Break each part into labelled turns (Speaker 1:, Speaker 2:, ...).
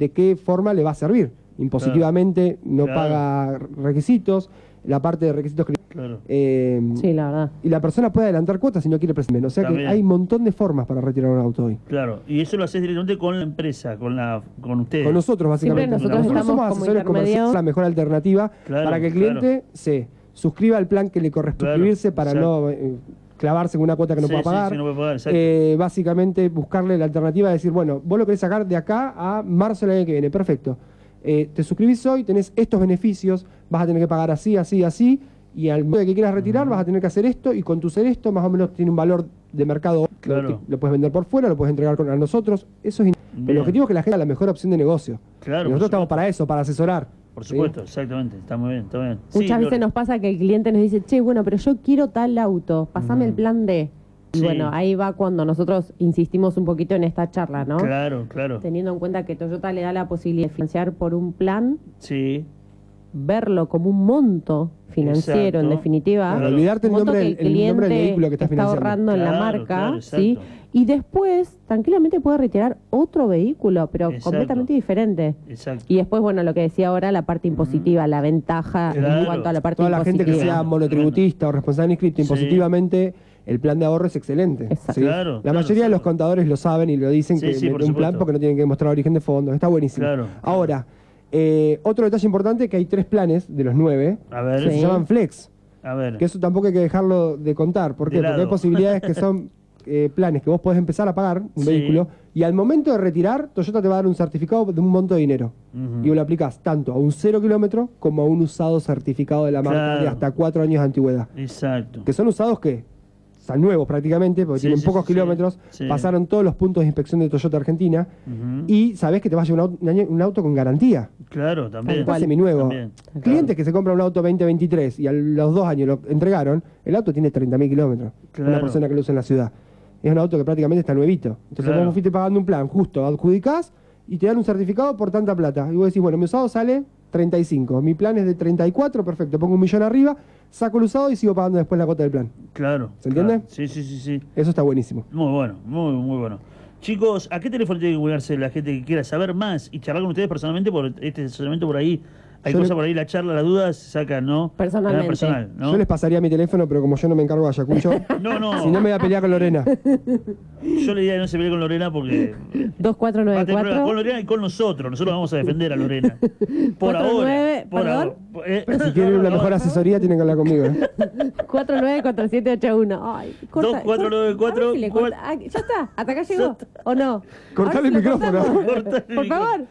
Speaker 1: de qué forma le va a servir. Impositivamente, no paga requisitos, la parte de requisitos que...
Speaker 2: Sí, la verdad.
Speaker 1: Y la persona puede adelantar cuotas si no quiere presentar menos. O sea que hay un montón de formas para retirar un auto hoy.
Speaker 3: Claro, y eso lo haces directamente con la empresa, con ustedes.
Speaker 1: Con nosotros, básicamente.
Speaker 2: Nosotros
Speaker 1: somos asesores comerciales, la mejor alternativa para que el cliente se suscriba al plan que le corresponde suscribirse para no clavarse en una cuota que no pueda pagar.
Speaker 3: Sí, no puede pagar,
Speaker 1: básicamente buscarle la alternativa de decir, bueno, vos lo querés sacar de acá a marzo del año que viene, perfecto. Te suscribís hoy, tenés estos beneficios, vas a tener que pagar así, así, así, y al momento de que quieras retirar vas a tener que hacer esto, y con tu hacer esto más o menos tiene un valor de mercado. Lo puedes vender por fuera, lo puedes entregar a nosotros. Eso es el objetivo es que la gente haga la mejor opción de negocio. Y nosotros estamos para eso, para asesorar.
Speaker 3: Por supuesto, exactamente, está muy bien, está bien.
Speaker 2: Muchas veces nos pasa que el cliente nos dice, che, bueno, pero yo quiero tal auto, pasame el plan D. Y bueno, ahí va cuando nosotros insistimos un poquito en esta charla, ¿no?
Speaker 3: Claro, claro.
Speaker 2: Teniendo en cuenta que Toyota le da la posibilidad de financiar por un plan, verlo como un monto financiero, en definitiva.
Speaker 1: Olvidarte el nombre del vehículo que estás
Speaker 2: está ahorrando en la marca, ¿sí? Y después, tranquilamente puede retirar otro vehículo, pero completamente diferente.
Speaker 3: Exacto.
Speaker 2: Y después, bueno, lo que decía ahora, la parte impositiva, la ventaja en cuanto a la parte
Speaker 1: toda
Speaker 2: impositiva.
Speaker 1: La gente que sea monotributista o responsable inscrito impositivamente, el plan de ahorro es excelente. ¿sí? La mayoría de los contadores lo saben y lo dicen que meten un plan porque no tienen que demostrar origen de fondos. Está buenísimo. Ahora, otro detalle importante, que hay 3 planes de los 9 que se llaman Flex. Que eso tampoco hay que dejarlo de contar. ¿Por qué? Porque hay posibilidades que son planes que vos podés empezar a pagar un vehículo, y al momento de retirar, Toyota te va a dar un certificado de un monto de dinero. Y vos lo aplicás tanto a un 0 kilómetro como a un usado certificado de la marca de hasta 4 años de antigüedad.
Speaker 3: Exacto.
Speaker 1: Que son usados que están nuevos prácticamente, porque tienen pocos kilómetros, pasaron todos los puntos de inspección de Toyota Argentina, y sabés que te va a llevar un auto con garantía.
Speaker 3: Claro, también.
Speaker 1: Seminuevo. Clientes que se compran un auto 2023 y a los 2 años lo entregaron, el auto tiene 30.000 kilómetros. Una persona que lo usa en la ciudad. Es un auto que prácticamente está nuevito. Entonces vos fuiste pagando un plan, justo adjudicás y te dan un certificado por tanta plata. Y vos decís, bueno, mi usado sale 35, mi plan es de 34, perfecto, pongo 1.000.000 arriba, saco el usado y sigo pagando después la cuota del plan.
Speaker 3: Claro.
Speaker 1: ¿Se entiende?
Speaker 3: Sí.
Speaker 1: Eso está buenísimo.
Speaker 3: Muy bueno, muy bueno. Chicos, ¿a qué teléfono tiene que comunicarse la gente que quiera saber más y charlar con ustedes personalmente por este asesoramiento por ahí? Hay cosas por ahí, la charla, las dudas se sacan, ¿no?
Speaker 2: Personalmente.
Speaker 3: Personal, ¿no?
Speaker 1: Yo les pasaría mi teléfono, pero como yo no me encargo de Ayacucho,
Speaker 3: no.
Speaker 1: Si no me voy a pelear con Lorena.
Speaker 3: Yo le diría que no se pelee con Lorena porque...
Speaker 2: 2494.
Speaker 3: Con Lorena y con nosotros. Nosotros vamos a defender a Lorena. Por
Speaker 2: 49,
Speaker 3: ahora.
Speaker 1: Si quieren una mejor asesoría, tienen que hablar conmigo.
Speaker 2: 494781. Ay, corta.
Speaker 3: 2494.
Speaker 2: Ya está, hasta acá llegó. ¿O no?
Speaker 1: Cortale el micrófono.
Speaker 2: Por favor.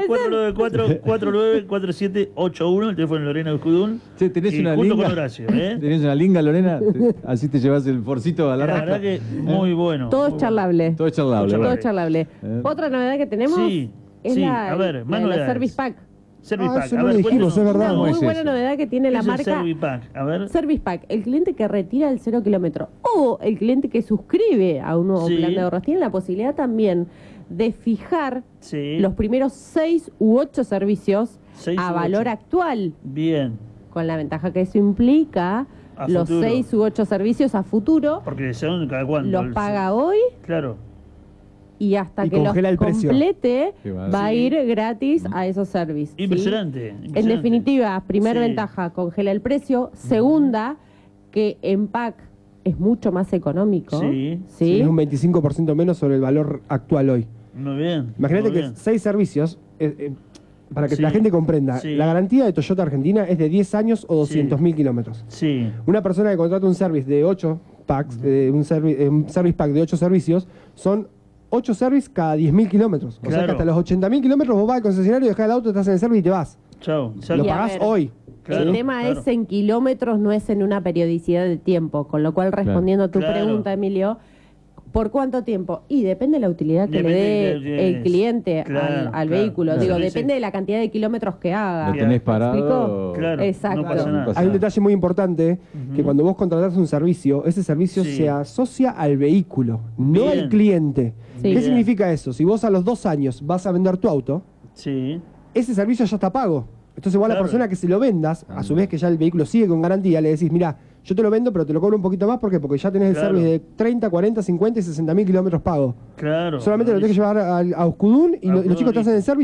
Speaker 3: 2494-4781, el teléfono de Lorena Uscudún.
Speaker 4: Che, tenés una
Speaker 3: junto
Speaker 4: linga.
Speaker 3: Con Horacio,
Speaker 4: ¿Tenés una linga, Lorena? Así te llevas el forcito a la
Speaker 3: rastra. La verdad que muy bueno.
Speaker 2: Todo es charlable.
Speaker 4: Todo es charlable.
Speaker 2: Todo es charlable. Otra novedad que tenemos es la Service Pack.
Speaker 3: Service Pack.
Speaker 1: Eso no lo dijimos, es verdad.
Speaker 2: Una muy buena novedad que tiene la marca.
Speaker 3: Service Pack. A ver.
Speaker 2: Service Pack. El cliente que retira el 0 kilómetro o el cliente que suscribe a un nuevo plan de ahorros tiene la posibilidad también de fijar los primeros 6 u 8 servicios a valor actual.
Speaker 3: Bien.
Speaker 2: Con la ventaja que eso implica los 6 u 8 servicios a futuro.
Speaker 3: Porque según cada cuánto.
Speaker 2: Los paga hoy.
Speaker 3: Claro.
Speaker 2: Y hasta que los complete va a ir gratis a esos servicios.
Speaker 3: Impresionante.
Speaker 2: En definitiva, primera ventaja, congela el precio. Segunda, que en pack es mucho más económico.
Speaker 1: Es un 25% menos sobre el valor actual hoy.
Speaker 3: Muy bien.
Speaker 1: Imagínate que 6 servicios, para que la gente comprenda, la garantía de Toyota Argentina es de 10 años o 200.000 kilómetros. Una persona que contrata un service de 8 packs, un service pack de 8 servicios, son 8 service cada 10.000 kilómetros. O sea que hasta los 80.000 kilómetros vos vas al concesionario, dejás el auto, estás en el service y te vas.
Speaker 3: Chao.
Speaker 1: Lo pagás hoy.
Speaker 2: El tema es en kilómetros, no es en una periodicidad de tiempo. Con lo cual, respondiendo a tu pregunta, Emilio, ¿por cuánto tiempo? Y depende de la utilidad que le dé el cliente al vehículo. Digo, depende de la cantidad de kilómetros que haga.
Speaker 4: ¿Lo tenés parado?
Speaker 3: Claro.
Speaker 2: Exacto.
Speaker 3: No pasa nada.
Speaker 1: Hay un detalle muy importante, que cuando vos contratás un servicio, ese servicio se asocia al vehículo, no al cliente. ¿Qué significa eso? Si vos a los 2 años vas a vender tu auto, ese servicio ya está pago. Entonces vos a la persona que se lo vendas, a su vez que ya el vehículo sigue con garantía, le decís, mira, yo te lo vendo, pero te lo cobro un poquito más. ¿Por qué? Porque ya tenés el service de 30, 40, 50 y 60.000 kilómetros pagos. Solamente lo tenés que llevar a Uscudún y los chicos te hacen el service.